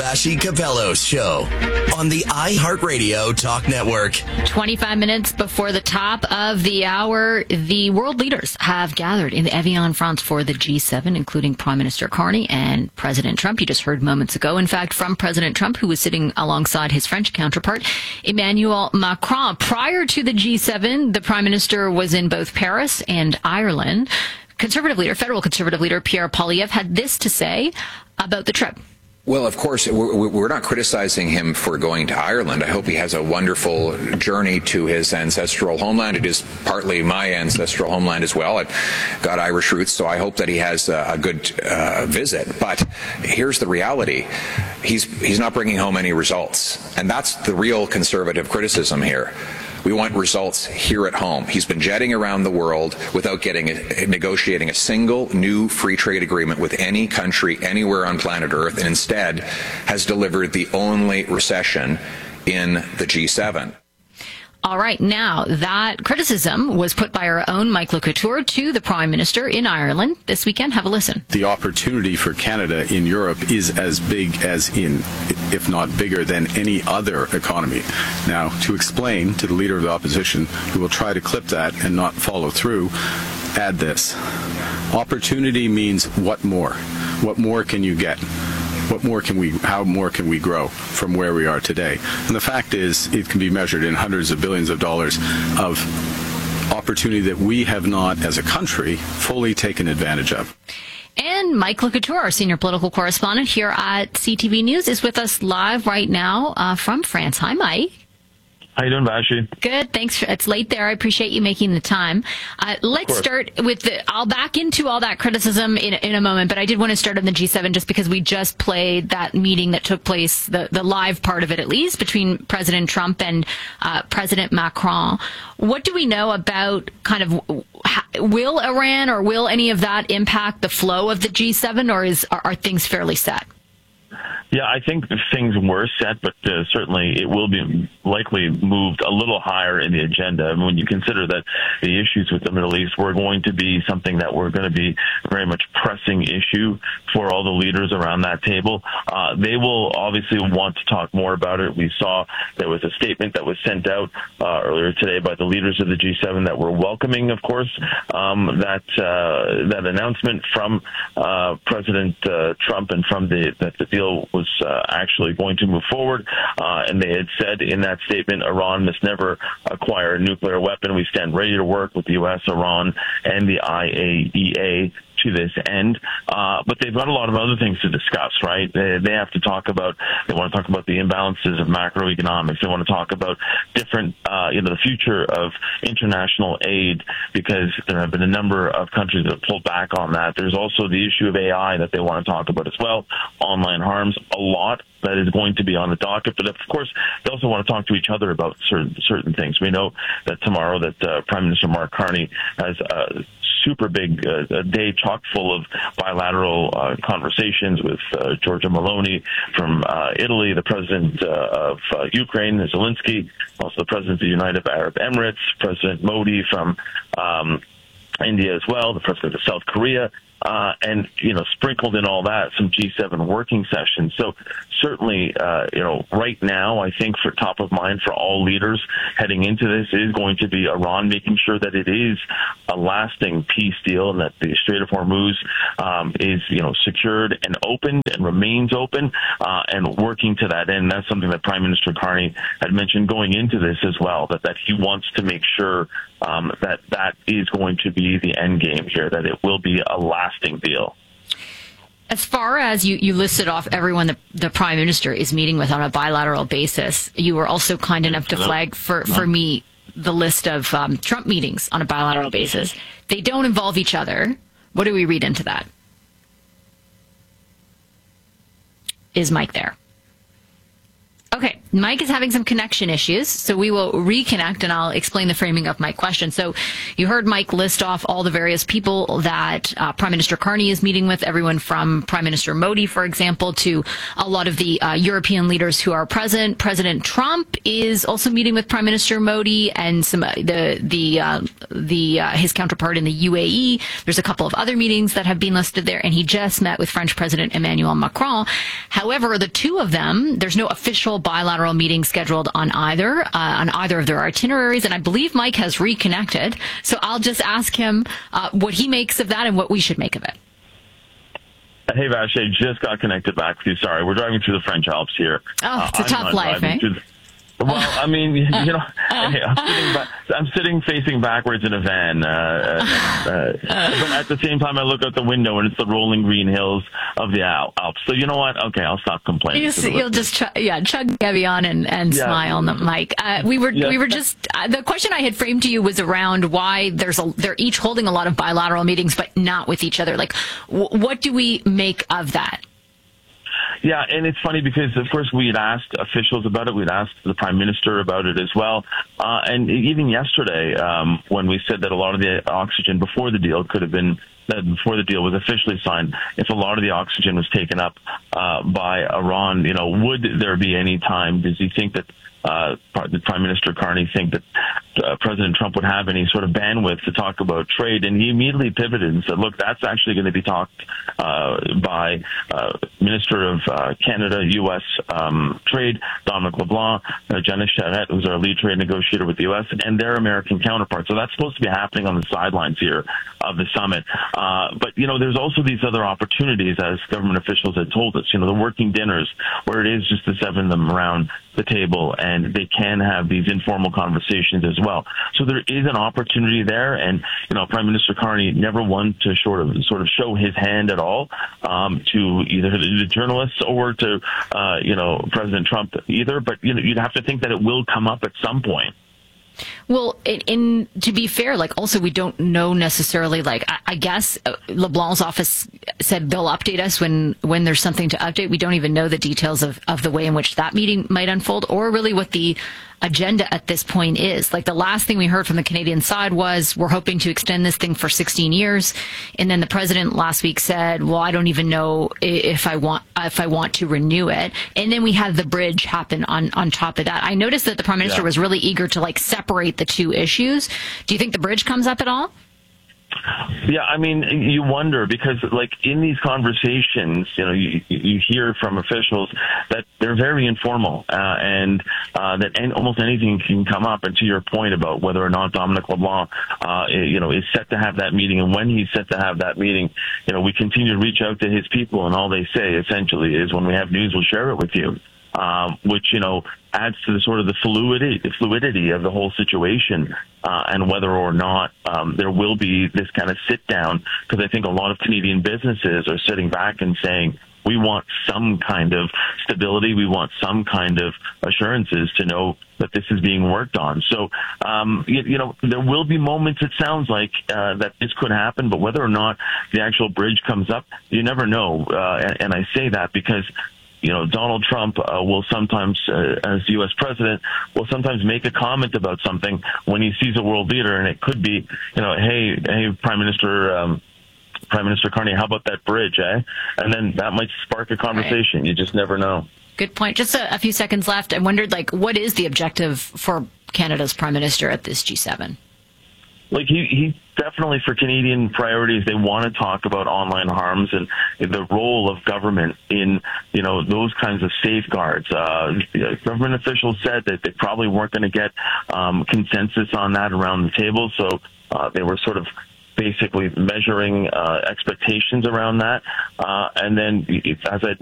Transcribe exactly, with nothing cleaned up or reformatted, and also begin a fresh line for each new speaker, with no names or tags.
Vassy Capello's show on the iHeartRadio Talk Network.
twenty-five minutes before the top of the hour, the world leaders have gathered in the Evian, France for the G seven, including Prime Minister Carney and President Trump. You just heard moments ago, in fact, from President Trump, who was sitting alongside his French counterpart, Emmanuel Macron. Prior to the G seven, the Prime Minister was in both Paris and Ireland. Conservative leader, federal conservative leader Pierre Poilievre had this to say about the trip.
Well, of course, we're not criticizing him for going to Ireland. I hope he has a wonderful journey to his ancestral homeland. It is partly my ancestral homeland as well. I've got Irish roots, so I hope that he has a good uh, visit. But here's the reality. He's, he's not bringing home any results. And that's the real conservative criticism here. We want results here at home. He's been jetting around the world without getting a, negotiating a single new free trade agreement with any country anywhere on planet Earth, and instead has delivered the only recession in the G seven.
All right. Now, that criticism was put by our own Mike Le Couture to the Prime Minister in Ireland this weekend. Have a listen.
The opportunity for Canada in Europe is as big as in, if not bigger than any other economy. Now, to explain to the Leader of the Opposition, who will try to clip that and not follow through, add this. Opportunity means what more? What more can you get? What more can we, how more can we grow from where we are today? And the fact is, it can be measured in hundreds of billions of dollars of opportunity that we have not, as a country, fully taken advantage of.
And Mike Le Couture, our senior political correspondent here at C T V News, is with us live right now uh, from France. Hi, Mike.
How you doing, Vassy?
Good. Thanks. For, it's late there. I appreciate you making the time. Uh, let's start with the, I'll back into all that criticism in, in a moment, but I did want to start on the G seven just because we just played that meeting that took place, the, the live part of it at least, between President Trump and uh, President Macron. What do we know about kind of, will Iran or will any of that impact the flow of the G seven, or is are, are things fairly set?
Yeah, I think things were set, but uh, certainly it will be likely moved a little higher in the agenda. I mean, when you consider that the issues with the Middle East were going to be something that were going to be very much pressing issue for all the leaders around that table, uh, they will obviously want to talk more about it. We saw there was a statement that was sent out uh, earlier today by the leaders of the G seven that were welcoming, of course, um, that uh, that announcement from uh, President uh, Trump and from the that the deal was was uh, actually going to move forward. Uh, and they had said in that statement, Iran must never acquire a nuclear weapon. We stand ready to work with the U S, Iran, and the I A E A to this end. Uh, but they've got a lot of other things to discuss, right? They, they have to talk about, they want to talk about the imbalances of macroeconomics. They want to talk about different, uh, you know, the future of international aid, because there have been a number of countries that have pulled back on that. There's also the issue of A I that they want to talk about as well. Online harms, a lot that is going to be on the docket. But of course, they also want to talk to each other about certain, certain things. We know that tomorrow that uh, Prime Minister Mark Carney has a super big uh, a day chock full of bilateral uh, conversations with uh, Giorgia Meloni from uh, Italy, the president uh, of uh, Ukraine, Zelensky, also the president of the United Arab Emirates, President Modi from um, India as well, the president of South Korea. Uh, and, you know, sprinkled in all that, some G seven working sessions. So certainly, uh, you know, right now, I think for top of mind for all leaders heading into this is going to be Iran, making sure that it is a lasting peace deal and that the Strait of Hormuz um, is, you know, secured and opened and remains open, uh, and working to that end. That's something that Prime Minister Carney had mentioned going into this as well, that, that he wants to make sure um, that that is going to be the end game here, that it will be a lasting deal.
As far as you, you listed off everyone the, the Prime Minister is meeting with on a bilateral basis, you were also kind enough to flag for, for me the list of um, Trump meetings on a bilateral basis. They don't involve each other. What do we read into that? Is Mike there? Okay. Mike is having some connection issues, so we will reconnect and I'll explain the framing of my question. So you heard Mike list off all the various people that uh, Prime Minister Carney is meeting with, everyone from Prime Minister Modi, for example, to a lot of the uh, European leaders who are present. President Trump is also meeting with Prime Minister Modi and some uh, the the uh, the uh, his counterpart in the U A E. There's a couple of other meetings that have been listed there, and he just met with French President Emmanuel Macron. However, the two of them, there's no official bilateral meeting scheduled on either, uh, on either of their itineraries, and I believe Mike has reconnected. So I'll just ask him uh, what he makes of that and what we should make of it.
Hey, Vash, I just got connected back with you. Sorry, we're driving through the French Alps here.
Oh, it's a
uh,
tough life, eh?
Well, I mean, you know, I'm sitting, back, I'm sitting facing backwards in a van, uh, uh, uh, but at the same time, I look out the window and it's the rolling green hills of the Al- Alps. So you know what? Okay, I'll stop complaining.
You see, you'll just ch- yeah chug Evian and and yeah. smile on the mic. Uh, we were yeah. we were just uh, the question I had framed to you was around why there's a they're each holding a lot of bilateral meetings, but not with each other. Like, w- what do we make of that?
Yeah, and it's funny because, of course, we had asked officials about it. We'd asked the Prime Minister about it as well. Uh, and even yesterday, um, when we said that a lot of the oxygen before the deal could have been, that before the deal was officially signed, if a lot of the oxygen was taken up uh, by Iran, you know, would there be any time? Does he think that uh, did Prime Minister Carney think that uh, President Trump would have any sort of bandwidth to talk about trade? And he immediately pivoted and said, look, that's actually going to be talked uh, by uh, Minister of uh, Canada, U S um, Trade, Dominic LeBlanc, uh, Jenna Charette, who's our lead trade negotiator with the U S, and their American counterparts. So that's supposed to be happening on the sidelines here of the summit. Uh, but, you know, there's also these other opportunities, as government officials had told us, you know, the working dinners, where it is just the seven of them around the table, and they can have these informal conversations as well. So there is an opportunity there, and you know, Prime Minister Carney never one to sort of sort of show his hand at all um, to either the journalists or to uh, you know President Trump either. But you know, you'd have to think that it will come up at some point.
Well, in, in to be fair, like also we don't know necessarily. Like I, I guess uh, LeBlanc's office said they'll update us when when there's something to update. We don't even know the details of of the way in which that meeting might unfold, or really what the agenda at this point is. Like the last thing we heard from the Canadian side was we're hoping to extend this thing for sixteen years, and then the president last week said, "Well, I don't even know if I want if I want to renew it." And then we had the bridge happen on on top of that. I noticed that the Prime Minister yeah. was really eager to like separate the two issues. Do you think the bridge comes up at all?
Yeah, I mean, you wonder because, like, in these conversations, you know, you, you hear from officials that they're very informal uh, and uh, that any, almost anything can come up. And to your point about whether or not Dominic LeBlanc, uh, you know, is set to have that meeting and when he's set to have that meeting, you know, we continue to reach out to his people, and all they say essentially is, when we have news, we'll share it with you. Um, which, you know, adds to the sort of the fluidity, the fluidity of the whole situation, uh, and whether or not um, there will be this kind of sit down, because I think a lot of Canadian businesses are sitting back and saying, we want some kind of stability, we want some kind of assurances to know that this is being worked on. So, um, you, you know, there will be moments, it sounds like, uh, that this could happen, but whether or not the actual bridge comes up, you never know. Uh, and, and I say that because, you know, Donald Trump uh, will sometimes, uh, as U S president, will sometimes make a comment about something when he sees a world leader, and it could be, you know, hey, hey, Prime Minister, um, Prime Minister Carney, how about that bridge, eh? And then that might spark a conversation. Right. You just never know.
Good point. Just a, a few seconds left. I wondered, like, what is the objective for Canada's Prime Minister at this G seven?
Like he, he definitely, for Canadian priorities, they want to talk about online harms and the role of government in, you know, those kinds of safeguards. Uh, government officials said that they probably weren't going to get um, consensus on that around the table, so uh, they were sort of basically measuring uh, expectations around that. Uh, and then, as I